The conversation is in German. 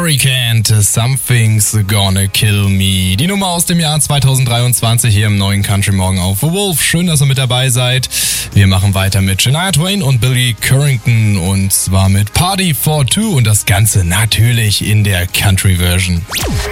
Story Can't, Something's Gonna Kill Me. Die Nummer aus dem Jahr 2023 hier im neuen Country Morgen auf The Wolf. Schön, dass ihr mit dabei seid. Wir machen weiter mit Shania Twain und Billy Currington und zwar mit Party for Two und das Ganze natürlich in der Country-Version.